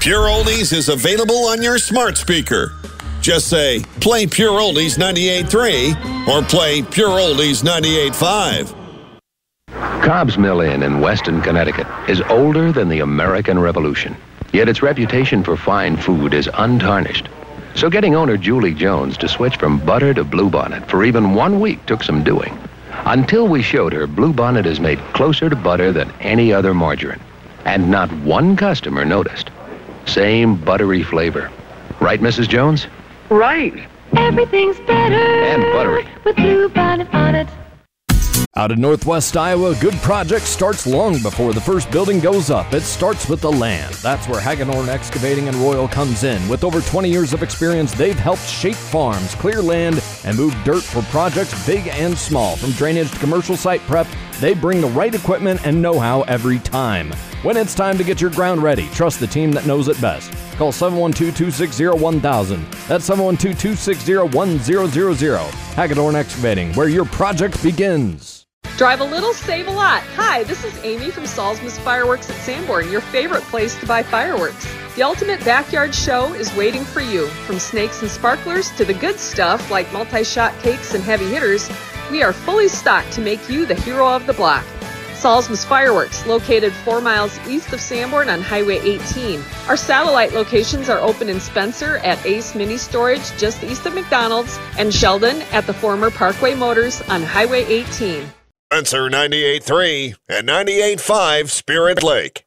Pure Oldies is available on your smart speaker. Just say, play Pure Oldies 98.3 or play Pure Oldies 98.5. Cobb's Mill Inn in Weston, Connecticut is older than the American Revolution. Yet its reputation for fine food is untarnished. So getting owner Julie Jones to switch from butter to Bluebonnet for even 1 week took some doing. Until we showed her Bluebonnet is made closer to butter than any other margarine. And not one customer noticed. Same buttery flavor. Right, Mrs. Jones? Right. Everything's better And buttery. with Bluebonnet on it. Out of Northwest Iowa, a good project starts long before the first building goes up. It starts with the land. That's where Hagedorn Excavating and Royal comes in. With over 20 years of experience, they've helped shape farms, clear land, and move dirt for projects big and small. From drainage to commercial site prep, they bring the right equipment and know-how every time. When it's time to get your ground ready, trust the team that knows it best. Call 712-260-1000. That's 712-260-1000. Hagedorn Excavating, where your project begins. Drive a little, save a lot. Hi, this is Amy from Salzman's Fireworks at Sanborn, your favorite place to buy fireworks. The ultimate backyard show is waiting for you. From snakes and sparklers to the good stuff like multi-shot cakes and heavy hitters, we are fully stocked to make you the hero of the block. Salzman's Fireworks, located 4 miles east of Sanborn on Highway 18. Our satellite locations are open in Spencer at Ace Mini Storage just east of McDonald's and Sheldon at the former Parkway Motors on Highway 18. Spencer 98.3 and 98.5 Spirit Lake.